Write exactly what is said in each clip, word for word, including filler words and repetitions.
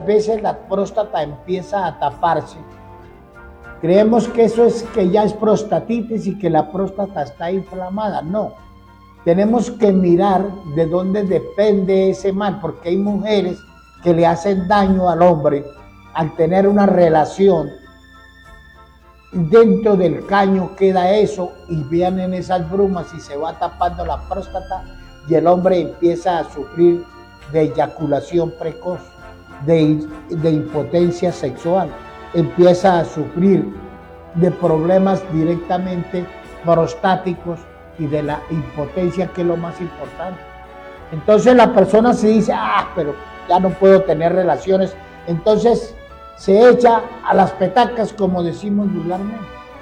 veces la próstata empieza a taparse. Creemos que eso es que ya es prostatitis y que la próstata está inflamada. No, tenemos que mirar de dónde depende ese mal, porque hay mujeres que le hacen daño al hombre al tener una relación. Dentro del caño queda eso y vienen esas brumas y se va tapando la próstata y el hombre empieza a sufrir de eyaculación precoz, de, de impotencia sexual, empieza a sufrir de problemas directamente prostáticos y de la impotencia, que es lo más importante. Entonces la persona se dice, ah, pero ya no puedo tener relaciones, entonces se echa a las petacas, como decimos vulgarmente.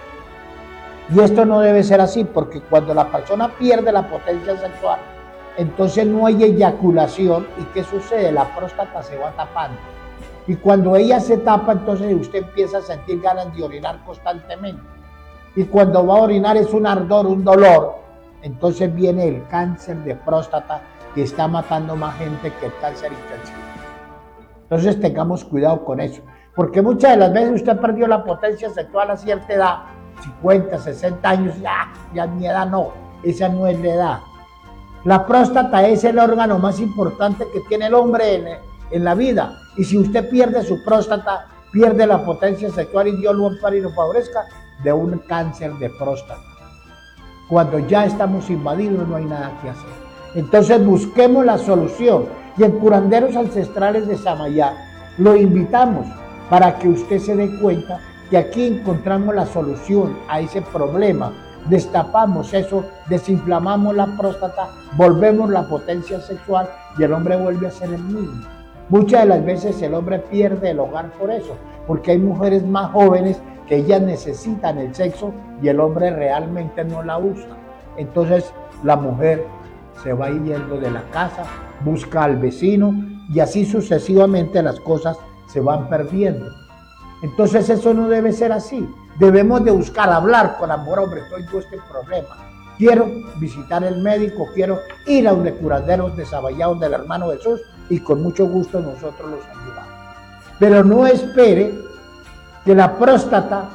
Y esto no debe ser así, porque cuando la persona pierde la potencia sexual, entonces no hay eyaculación. ¿Y qué sucede? La próstata se va tapando. Y cuando ella se tapa, entonces usted empieza a sentir ganas de orinar constantemente. Y cuando va a orinar es un ardor, un dolor. Entonces viene el cáncer de próstata, que está matando más gente que el cáncer intensivo. Entonces tengamos cuidado con eso. Porque muchas de las veces usted perdió la potencia sexual a cierta edad, cincuenta, sesenta años, ya, ya mi edad no, esa no es la edad. La próstata es el órgano más importante que tiene el hombre en, en la vida. Y si usted pierde su próstata, pierde la potencia sexual, y Dios lo ampare y lo favorezca, de un cáncer de próstata. Cuando ya estamos invadidos no hay nada que hacer. Entonces busquemos la solución. Y en Curanderos Ancestrales de Samayá lo invitamos para que usted se dé cuenta que aquí encontramos la solución a ese problema. Destapamos eso, desinflamamos la próstata, volvemos la potencia sexual y el hombre vuelve a ser el mismo. Muchas de las veces el hombre pierde el hogar por eso, porque hay mujeres más jóvenes que ellas necesitan el sexo y el hombre realmente no la usa. Entonces la mujer se va yendo de la casa, busca al vecino y así sucesivamente las cosas se van perdiendo. Entonces eso no debe ser así. Debemos de buscar hablar con amor, hombre, tengo este problema. Quiero visitar el médico, quiero ir a donde Curanderos de Samayá, donde el hermano Jesús, y con mucho gusto nosotros los ayudamos. Pero no espere que la próstata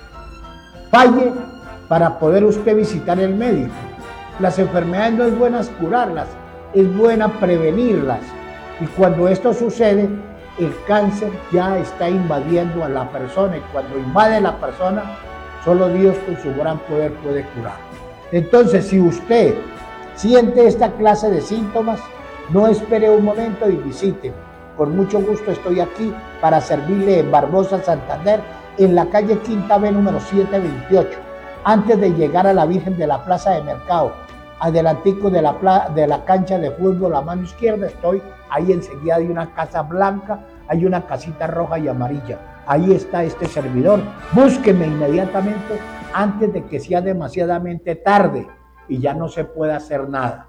falle para poder usted visitar el médico. Las enfermedades no es buenas curarlas, es buena prevenirlas. Y cuando esto sucede, el cáncer ya está invadiendo a la persona, y cuando invade la persona, solo Dios con su gran poder puede curar. Entonces, si usted siente esta clase de síntomas, no espere un momento y visite. Con mucho gusto estoy aquí para servirle en Barbosa, Santander, en la calle Quinta B, número setecientos veintiocho, antes de llegar a la Virgen de la Plaza de Mercado, adelantico de la, de la cancha de fútbol a mano izquierda. Estoy ahí enseguida, hay una casa blanca, hay una casita roja y amarilla. Ahí está este servidor. Búsqueme inmediatamente antes de que sea demasiadamente tarde y ya no se pueda hacer nada.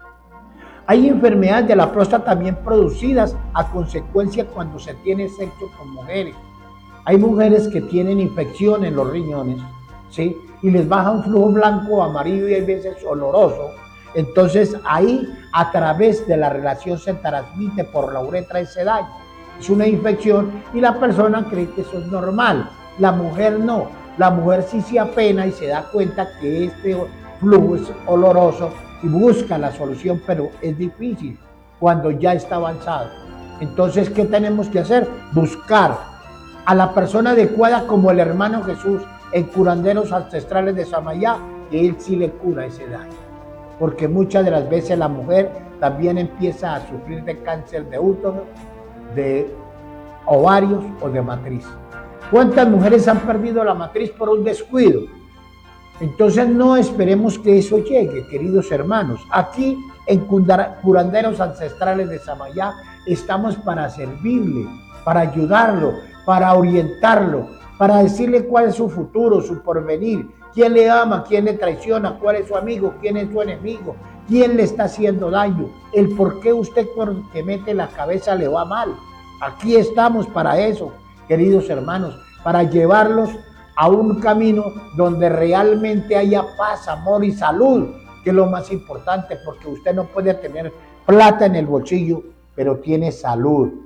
Hay enfermedades de la próstata también producidas a consecuencia cuando se tiene sexo con mujeres. Hay mujeres que tienen infección en los riñones, ¿sí? Y les baja un flujo blanco o amarillo y hay veces oloroso. Entonces ahí, a través de la relación, se transmite por la uretra ese daño. Es una infección y la persona cree que eso es normal. La mujer no. La mujer sí se apena y se da cuenta que este flujo es oloroso y busca la solución, pero es difícil cuando ya está avanzado. Entonces, ¿qué tenemos que hacer? Buscar a la persona adecuada, como el hermano Jesús en Curanderos Ancestrales de Samayá, que él sí le cura ese daño. Porque muchas de las veces la mujer también empieza a sufrir de cáncer de útero, de ovarios o de matriz. ¿Cuántas mujeres han perdido la matriz por un descuido? Entonces no esperemos que eso llegue, queridos hermanos. Aquí en Curanderos Ancestrales de Samayá estamos para servirle, para ayudarlo, para orientarlo, para decirle cuál es su futuro, su porvenir, quién le ama, quién le traiciona, cuál es su amigo, quién es su enemigo, quién le está haciendo daño, el por qué usted porque mete la cabeza le va mal. Aquí estamos para eso, queridos hermanos, para llevarlos a un camino donde realmente haya paz, amor y salud, que es lo más importante, porque usted no puede tener plata en el bolsillo, pero tiene salud.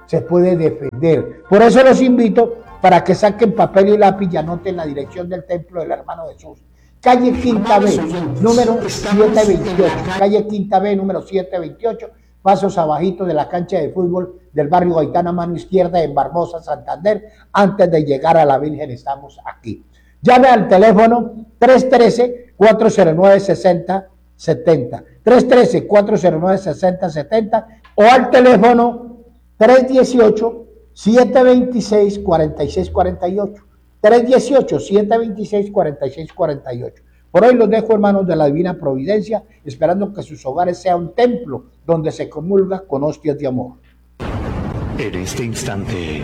se puede defender. Por eso los invito para que saquen papel y lápiz y anoten la dirección del templo del hermano Jesús. Calle Quinta B, número setecientos veintiocho, calle Quinta B, número setecientos veintiocho, pasos abajito de la cancha de fútbol del barrio Gaitán a mano izquierda en Barbosa, Santander. Antes de llegar a la Virgen estamos aquí. Llame al teléfono tres uno tres, cuatro cero nueve, seis cero siete cero, tres uno tres, cuatro cero nueve, seis cero siete cero o al teléfono tres uno ocho, siete dos seis, cuatro seis cuatro ocho, tres uno ocho, siete dos seis, cuatro seis cuatro ocho. Por hoy los dejo, hermanos de la Divina Providencia, esperando que sus hogares sean un templo donde se comulga con hostias de amor. En este instante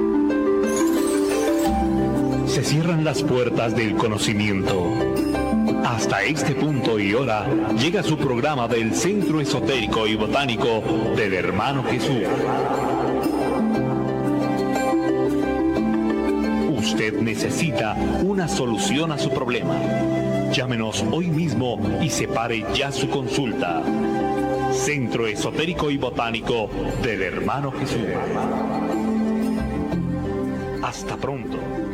se cierran las puertas del conocimiento. Hasta este punto y hora llega su programa del Centro Esotérico y Botánico del Hermano Jesús. Usted necesita una solución a su problema. Llámenos hoy mismo y separe ya su consulta. Centro Esotérico y Botánico del Hermano Jesús. Hasta pronto.